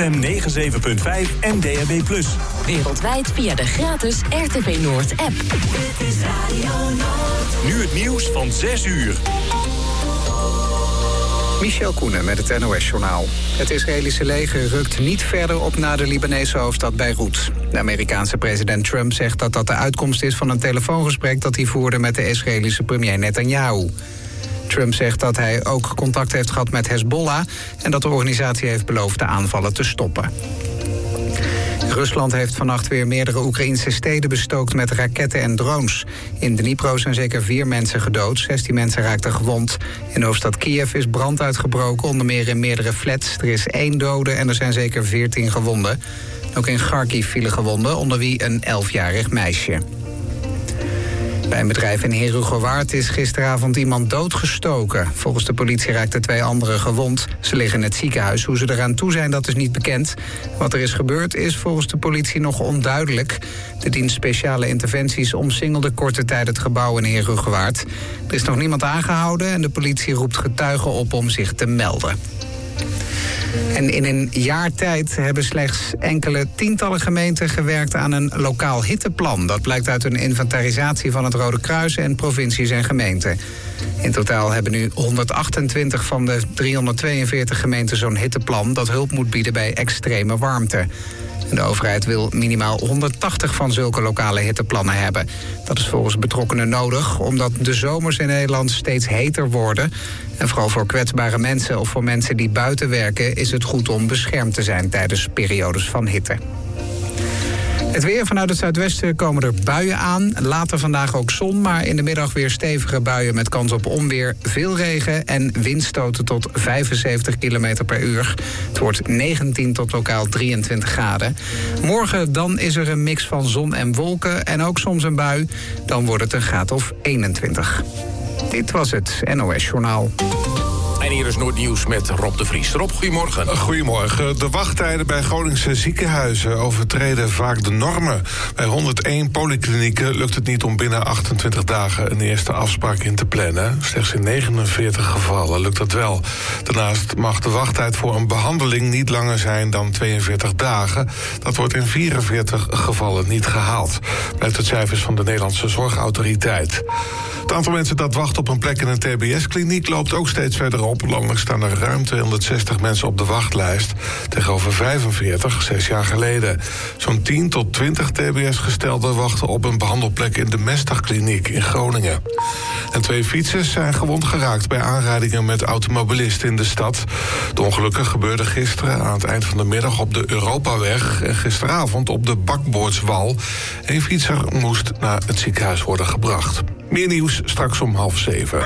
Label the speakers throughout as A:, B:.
A: FM 97.5 en DAB+.
B: Wereldwijd via de gratis RTV Noord app. Dit is Radio Noord.
A: Nu het nieuws van 6 uur.
C: Michel Koenen met het NOS-journaal. Het Israëlische leger rukt niet verder op naar de Libanese hoofdstad Beirut. De Amerikaanse president Trump zegt dat dat de uitkomst is van een telefoongesprek dat hij voerde met de Israëlische premier Netanyahu. Trump zegt dat hij ook contact heeft gehad met Hezbollah en dat de organisatie heeft beloofd de aanvallen te stoppen. Rusland heeft vannacht weer meerdere Oekraïnse steden bestookt met raketten en drones. In Dnipro zijn zeker 4 mensen gedood, 16 mensen raakten gewond. In de hoofdstad Kiev is brand uitgebroken, onder meer in meerdere flats. Er is 1 dode en er zijn zeker 14 gewonden. Ook in Kharkiv vielen gewonden, onder wie een 11-jarig meisje. Bij een bedrijf in Herugewaard is gisteravond iemand doodgestoken. Volgens de politie raakten 2 anderen gewond. Ze liggen in het ziekenhuis. Hoe ze eraan toe zijn, dat is niet bekend. Wat er is gebeurd is volgens de politie nog onduidelijk. De dienst Speciale Interventies omsingelde korte tijd het gebouw in Herugewaard. Er is nog niemand aangehouden en de politie roept getuigen op om zich te melden. En in een jaar tijd hebben slechts enkele tientallen gemeenten gewerkt aan een lokaal hitteplan. Dat blijkt uit een inventarisatie van het Rode Kruis en provincies en gemeenten. In totaal hebben nu 128 van de 342 gemeenten zo'n hitteplan dat hulp moet bieden bij extreme warmte. De overheid wil minimaal 180 van zulke lokale hitteplannen hebben. Dat is volgens betrokkenen nodig, omdat de zomers in Nederland steeds heter worden. En vooral voor kwetsbare mensen of voor mensen die buiten werken is het goed om beschermd te zijn tijdens periodes van hitte. Het weer: vanuit het zuidwesten komen er buien aan. Later vandaag ook zon, maar in de middag weer stevige buien met kans op onweer, veel regen en windstoten tot 75 km per uur. Het wordt 19 tot lokaal 23 graden. Morgen dan is er een mix van zon en wolken en ook soms een bui. Dan wordt het een graad of 21. Dit was het NOS-journaal.
D: En hier is Noordnieuws met Rob de Vries. Rob, goedemorgen.
E: Goedemorgen. De wachttijden bij Groningse ziekenhuizen overtreden vaak de normen. Bij 101 polyklinieken lukt het niet om binnen 28 dagen een eerste afspraak in te plannen. Slechts in 49 gevallen lukt dat wel. Daarnaast mag de wachttijd voor een behandeling niet langer zijn dan 42 dagen. Dat wordt in 44 gevallen niet gehaald, blijkt uit cijfers van de Nederlandse Zorgautoriteit. Het aantal mensen dat wacht op een plek in een TBS-kliniek loopt ook steeds verder op. Landelijk staan er ruim 260 mensen op de wachtlijst, tegenover 45 6 jaar geleden. Zo'n 10 tot 20 TBS-gestelden wachten op een behandelplek in de Mestdagkliniek in Groningen. En 2 fietsers zijn gewond geraakt bij aanrijdingen met automobilisten in de stad. De ongelukken gebeurden gisteren aan het eind van de middag op de Europaweg en gisteravond op de Bakboordswal. 1 fietser moest naar het ziekenhuis worden gebracht. Meer nieuws straks om 6:30.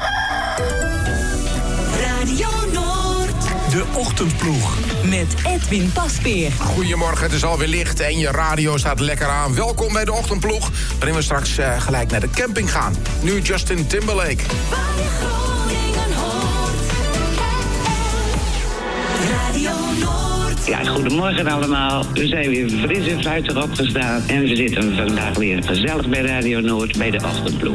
B: Radio Noord.
A: De Ochtendploeg.
B: Met Edwin Paspeer.
D: Goedemorgen, het is alweer licht en je radio staat lekker aan. Welkom bij de Ochtendploeg, waarin we straks gelijk naar de camping gaan. Nu Justin Timberlake.
B: Waar je Groningen hoort. Radio Noord.
F: Ja, goedemorgen allemaal. We zijn weer fris en fruitig opgestaan. En we zitten vandaag weer gezellig bij Radio Noord bij de Ochtendploeg.